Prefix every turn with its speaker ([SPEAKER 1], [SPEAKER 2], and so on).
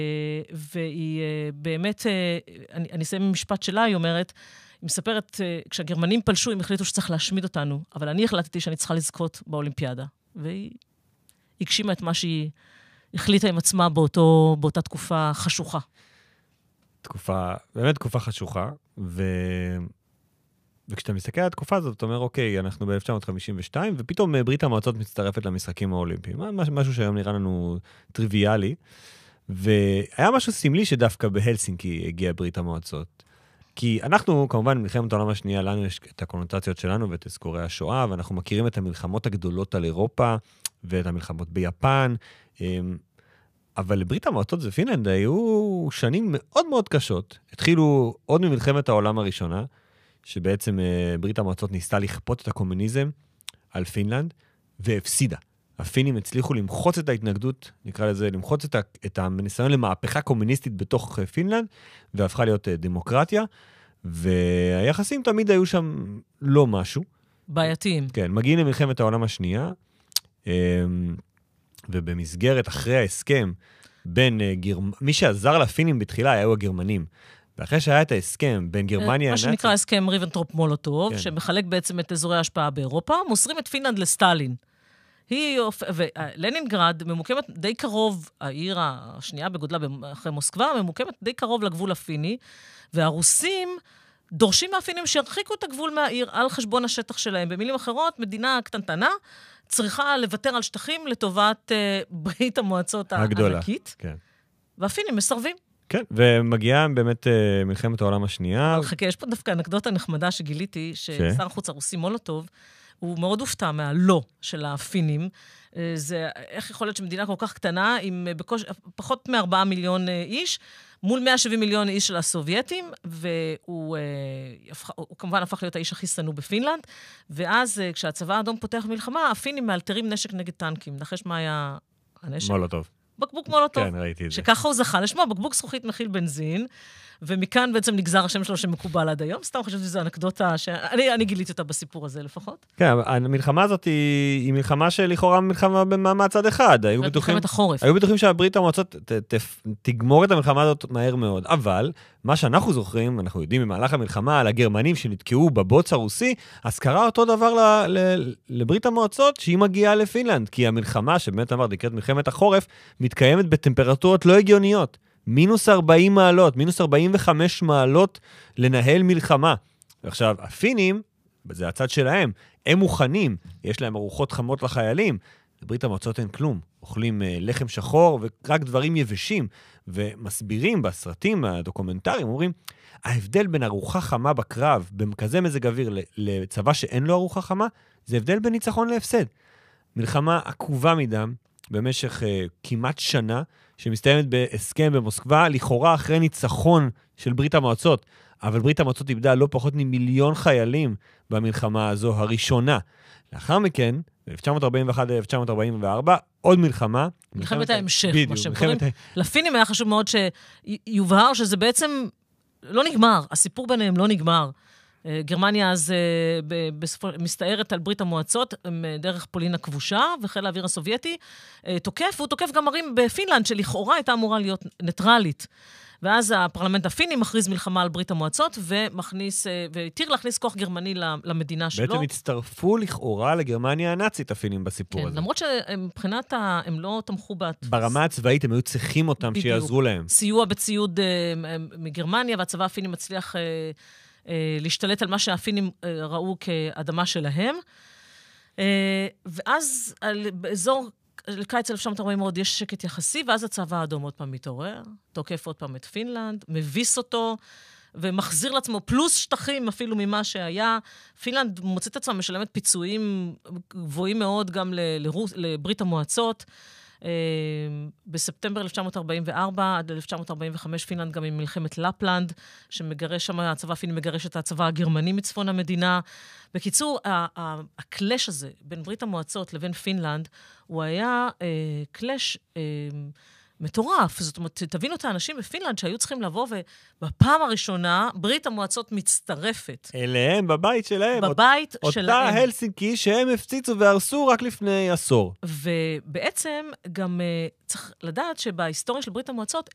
[SPEAKER 1] והיא באמת, אני אסיים במשפט שלה, היא אומרת, היא מספרת, כשהגרמנים פלשו, הם החליטו שצריך להשמיד אותנו, אבל אני החלטתי שאני צריכה לזכות באולימפיאדה. והיא הגשימה את מה שהיא החליטה עם עצמה באותה תקופה חשוכה.
[SPEAKER 2] באמת תקופה חשוכה, וכשאתה מסתכל על התקופה הזאת, אתה אומר, אוקיי, אנחנו ב-1952, ופתאום ברית המועצות מצטרפת למשחקים האולימפיים. משהו שהיום נראה לנו טריוויאלי, והיה משהו סמלי שדווקא בהלסינקי הגיע ברית המועצות. כי אנחנו, כמובן, מלחמת העולם השנייה, לנו יש את הקונוטציות שלנו ואת אזכורי השואה, ואנחנו מכירים את המלחמות הגדולות על אירופה, ואת המלחמות ביפן, אבל לברית המועצות ופינלנד היו שנים מאוד מאוד קשות. התחילו עוד ממלחמת העולם הראשונה, שבעצם ברית המועצות ניסתה לכפות את הקומוניזם על פינלנד, והפסידה. הפינים הצליחו למחוץ את ההתנגדות, נקרא לזה, למחוץ את הניסיון למהפכה קומוניסטית בתוך פינלנד, והפכה להיות דמוקרטיה, והיחסים תמיד היו שם לא משהו.
[SPEAKER 1] בעייתיים.
[SPEAKER 2] כן, מגיעים למלחמת העולם השנייה, ובמסגרת אחרי ההסכם, מי שעזר לפינים בתחילה היו הגרמנים. ואחרי שהיה את ההסכם בין גרמניה...
[SPEAKER 1] מה שנקרא הסכם ריבנטרופ-מולוטוב, שמחלק בעצם את אזורי ההשפעה באירופה, מוסרים את פינלנד לסטלין. לנינגרד ממוקמת די קרוב, העיר השנייה בגודלה אחרי מוסקבה, ממוקמת די קרוב לגבול הפיני, והרוסים דורשים מהפינים שירחיקו את הגבול מהעיר על חשבון השטח שלהם. במילים אחרות, מדינה קטנטנה צריכה לוותר על שטחים לטובת ברית המועצות הענקית.
[SPEAKER 2] כן.
[SPEAKER 1] והפינים מסרבים.
[SPEAKER 2] כן, ומגיעה באמת מלחמת העולם השנייה.
[SPEAKER 1] חכה, יש פה דווקא אנקדוטה נחמדה שגיליתי, ששר החוץ הרוסי מולוטוב, הוא מאוד הופתע מהלא של הפינים. זה איך יכול להיות שמדינה כל כך קטנה, עם פחות מ4 מיליון איש, מול 170 מיליון איש של הסובייטים, והוא כמובן הפך להיות האיש הכי שנוא בפינלנד, ואז כשהצבא האדום פותח מלחמה, הפינים מאלתרים נשק נגד טנקים. נחש מה היה הנשק?
[SPEAKER 2] מולוטוב.
[SPEAKER 1] בקבוק מולוטוב.
[SPEAKER 2] כן, ראיתי את זה.
[SPEAKER 1] שככה הוא זכה לשמו, בקבוק זכוכית מכיל בנזין, ומכאן בעצם נגזר השם שלו שמקובל עד היום. סתם חושבת שזו אנקדוטה שאני גיליתי אותה בסיפור הזה לפחות.
[SPEAKER 2] כן, המלחמה הזאת היא מלחמה שלכאורה מלחמה מהצד אחד.
[SPEAKER 1] מלחמת החורף.
[SPEAKER 2] היו בטוחים שהברית המועצות תגמור את המלחמה הזאת מהר מאוד, אבל מה שאנחנו זוכרים, אנחנו יודעים במהלך המלחמה על הגרמנים שנתקעו בבוץ הרוסי, אז קרה אותו דבר לברית המועצות שהיא מגיעה לפינלנד, כי המלחמה שבאמת אמרת, נקראת מלחמת החורף, מתקיימת בטמפרטורות לא הגיוניות. מינוס 40 מעלות, מינוס 45 מעלות לנהל מלחמה. ועכשיו, הפינים, זה הצד שלהם, הם מוכנים, יש להם ארוחות חמות לחיילים, בברית המועצות אין כלום. אוכלים לחם שחור ורק דברים יבשים, ומסבירים בסרטים הדוקומנטריים, אומרים, ההבדל בין ארוחה חמה בקרב, בכזה מזג אוויר לצבא שאין לו ארוחה חמה, זה הבדל בין ניצחון להפסד. מלחמה עקובה מדם, במשך כמעט שנה, שמסתיימת בהסכם במוסקבה, לכאורה אחרי ניצחון של ברית המועצות, אבל ברית המועצות איבדה לא פחות מ1,000,000 חיילים במלחמה הזו הראשונה. לאחר מכן, ב-1941-1944, עוד מלחמה.
[SPEAKER 1] מלחמת ההמשך, מה שהם קוראים. לפינים היה חשוב מאוד שיובהר שזה בעצם לא נגמר, הסיפור ביניהם לא נגמר. גרמניה אז מסתערת על ברית המועצות דרך פולין הכבושה, וחיל האוויר הסובייטי והוא תוקף גם ערים בפינלנד, שלכאורה הייתה אמורה להיות ניטרלית. ואז הפרלמנט הפיני מכריז מלחמה על ברית המועצות, והתיר להכניס כוח גרמני למדינה שלו.
[SPEAKER 2] בעצם הצטרפו לכאורה לגרמניה הנאצית הפינים בסיפור הזה.
[SPEAKER 1] למרות שמבחינת הם לא תמכו
[SPEAKER 2] ברמה הצבאית, הם היו צריכים אותם שיעזרו להם.
[SPEAKER 1] סיוע בציוד מגרמניה, והצבא הפיני מצליח להשתלט על מה שהפינים ראו כאדמה שלהם. ואז באזור לקיץ 1940 עוד יש שקט יחסי, ואז הצבא האדום עוד פעם מתעורר, תוקף עוד פעם את פינלנד, מביס אותו, ומחזיר לעצמו פלוס שטחים אפילו ממה שהיה. פינלנד מוצאת עצמה משלמת פיצויים גבוהים מאוד גם לברית המועצות. בספטמבר 1944 עד 1945 פינלנד גם עם מלחמת לפלנד, שמגרש שם, הצבא הפיני מגרש את הצבא הגרמני מצפון המדינה. בקיצור, הקלש הזה בין ברית המועצות לבין פינלנד, הוא היה קלש מטורף. זאת אומרת, תבינו את האנשים בפינלנד שהיו צריכים לבוא, ובפעם הראשונה ברית המועצות מצטרפת.
[SPEAKER 2] אליהם, בבית שלהם.
[SPEAKER 1] בבית שלהם.
[SPEAKER 2] אותה הלסינקי שהם הפציצו והרסו רק לפני עשור.
[SPEAKER 1] ובעצם גם צריך לדעת שבהיסטוריה של ברית המועצות,